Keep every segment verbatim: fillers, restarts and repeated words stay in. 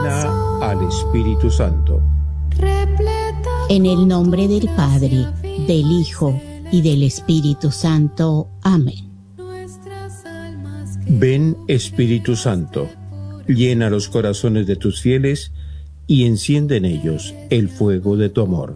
ilumina al Espíritu Santo. En el nombre del Padre, del Hijo y del Espíritu Santo. Amén. Ven, Espíritu Santo, llena los corazones de tus fieles y enciende en ellos el fuego de tu amor.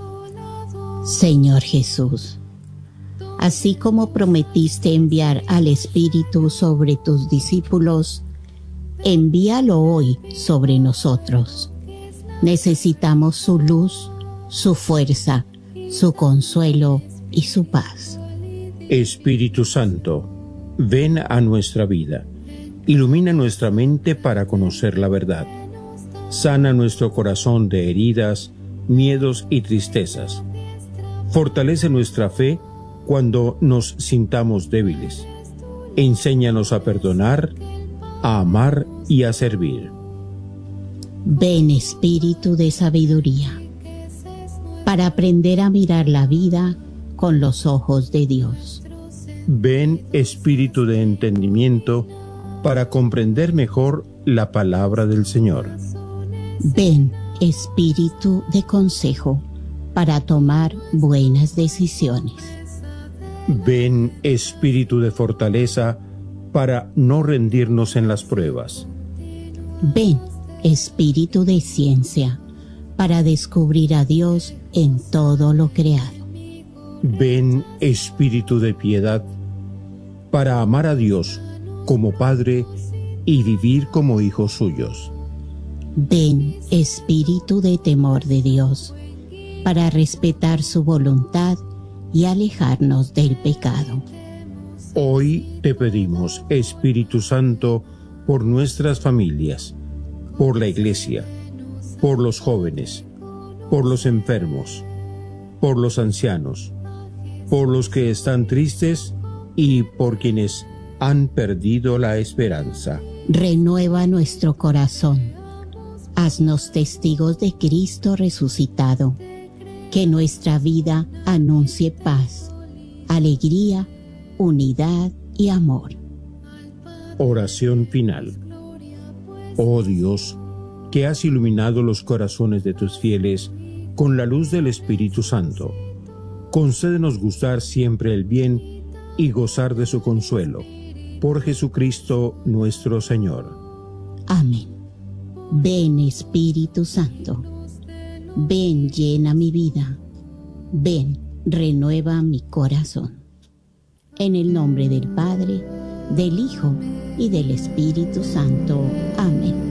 Señor Jesús, así como prometiste enviar al Espíritu sobre tus discípulos, envíalo hoy sobre nosotros. Necesitamos su luz, su fuerza, su consuelo y su paz. Espíritu Santo, ven a nuestra vida, ilumina nuestra mente para conocer la verdad. Sana nuestro corazón de heridas, miedos y tristezas. Fortalece nuestra fe cuando nos sintamos débiles. Enséñanos a perdonar, a amar y a servir. Ven, Espíritu de sabiduría, para aprender a mirar la vida con los ojos de Dios. Ven, Espíritu de entendimiento, para comprender mejor la palabra del Señor. Ven, Espíritu de consejo, para tomar buenas decisiones. Ven, Espíritu de fortaleza, para no rendirnos en las pruebas. Ven, Espíritu de ciencia, para descubrir a Dios en todo lo creado. Ven, Espíritu de piedad, para amar a Dios como Padre y vivir como hijos suyos. Ven, Espíritu de temor de Dios, para respetar su voluntad y alejarnos del pecado. Hoy te pedimos, Espíritu Santo, por nuestras familias, por la Iglesia, por los jóvenes, por los enfermos, por los ancianos, por los que están tristes y por quienes han perdido la esperanza. Renueva nuestro corazón. Haznos testigos de Cristo resucitado. Que nuestra vida anuncie paz, alegría, unidad y amor. Oración final. Oh Dios, que has iluminado los corazones de tus fieles con la luz del Espíritu Santo, concédenos gustar siempre el bien y gozar de su consuelo. Por Jesucristo nuestro Señor. Amén. Ven, Espíritu Santo. Ven, llena mi vida. Ven, renueva mi corazón. En el nombre del Padre, del Hijo y del Espíritu Santo. Amén.